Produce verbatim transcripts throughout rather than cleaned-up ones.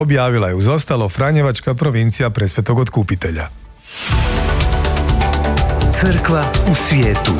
objavila je uz ostalo Franjevačka provincija Presvetog Otkupitelja. Crkva u svijetu.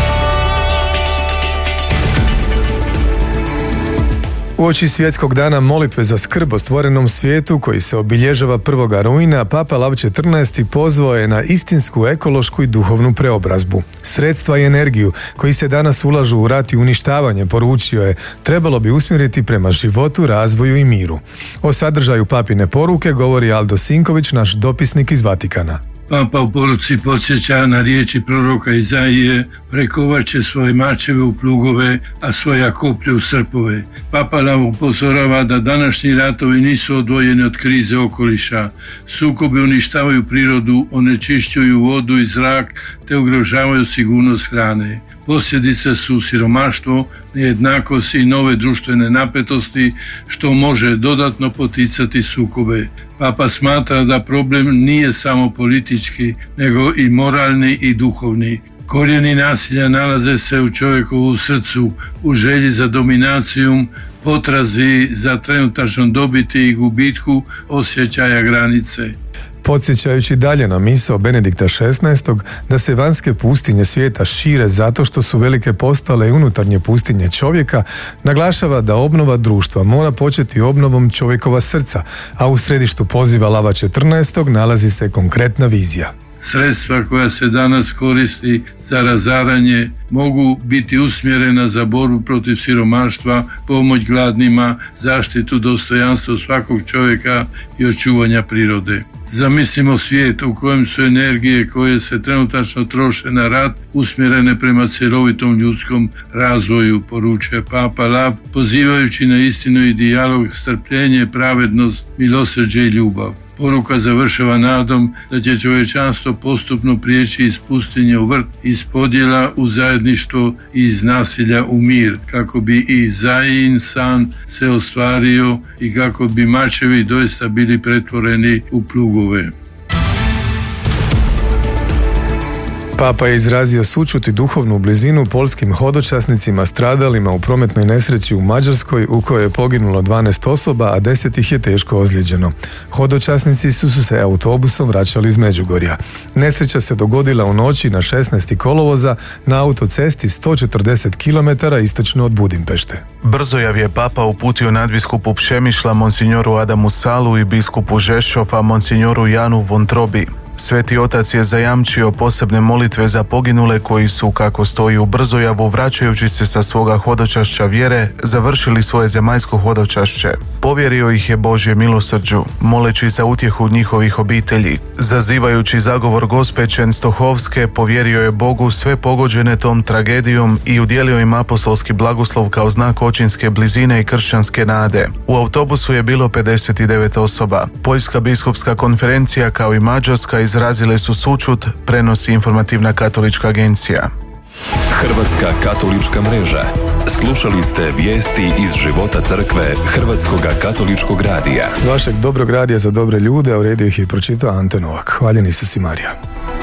Uoči svjetskog dana molitve za skrb o stvorenom svijetu koji se obilježava prvog rujna, Papa Lav četrnaesti pozvao je na istinsku ekološku i duhovnu preobrazbu. Sredstva i energiju koji se danas ulažu u rat i uništavanje, poručio je, trebalo bi usmjeriti prema životu, razvoju i miru. O sadržaju papine poruke govori Aldo Sinković, naš dopisnik iz Vatikana. Papa u poruci podsjeća na riječi proroka Izaije: prekovat će svoje mačeve u plugove, a svoja koplje u srpove. Papa Lav upozorava da današnji ratovi nisu odvojeni od krize okoliša. Sukobi uništavaju prirodu, onečišćuju vodu i zrak te ugrožavaju sigurnost hrane. Posljedice su siromaštvo, nejednakost i nove društvene napetosti, što može dodatno poticati sukobe. Papa smatra da problem nije samo politički, nego i moralni i duhovni. Korijeni nasilja nalaze se u čovjekovu srcu, u želji za dominacijom, potrazi za trenutačnom dobiti i gubitku osjećaja granice. Podsjećajući dalje na misao Benedikta šesnaestog da se vanjske pustinje svijeta šire zato što su velike postale i unutarnje pustinje čovjeka, naglašava da obnova društva mora početi obnovom čovjekova srca, a u središtu poziva Lava četrnaestog nalazi se konkretna vizija. Sredstva koja se danas koristi za razaranje mogu biti usmjerena za borbu protiv siromaštva, pomoć gladnima, zaštitu dostojanstva svakog čovjeka i očuvanja prirode. Zamislimo svijet u kojem su energije koje se trenutačno troše na rat usmjerene prema cjelovitom ljudskom razvoju, poručuje Papa Lav, pozivajući na istinu i dijalog, strpljenje, pravednost, milosrđe i ljubav. Poruka završava nadom da će čovječanstvo postupno prijeći iz pustinje u vrt, iz podjela u zajedništvo i iz nasilja u mir, kako bi i Zajin san se ostvario i kako bi mačevi doista bili pretvoreni u plugove. Papa je izrazio sućut i duhovnu blizinu poljskim hodočasnicima stradalima u prometnoj nesreći u Mađarskoj u kojoj je poginulo dvanaest osoba, a deset ih je teško ozlijeđeno. Hodočasnici su se autobusom vraćali iz Međugorja. Nesreća se dogodila u noći na šesnaesti kolovoza na autocesti sto četrdeset kilometara istočno od Budimpešte. Brzojav je Papa uputio nadbiskupu Pšemišla monsignoru Adamu Salu i biskupu Žeščova monsignoru Janu Vontrobi. Sveti otac je zajamčio posebne molitve za poginule koji su, kako stoji u Brzojavu, vraćajući se sa svoga hodočašća vjere, završili svoje zemaljsko hodočašće. Povjerio ih je Božje milosrđu, moleći za utjehu njihovih obitelji. Zazivajući zagovor Gospe Čenstohovske, povjerio je Bogu sve pogođene tom tragedijom i udjelio im apostolski blagoslov kao znak očinske blizine i kršćanske nade. U autobusu je bilo pedeset devet osoba. Poljska biskupska konferencija kao i Mađarska izrazile su sućut, prenosi informativna katolička agencija. Hrvatska katolička mreža. Slušali ste vijesti iz života crkve Hrvatskoga katoličkog radija. Vašeg dobrog radija za dobre ljude, a u redu ih je pročitao Ante Novak. Hvaljeni su si Marija.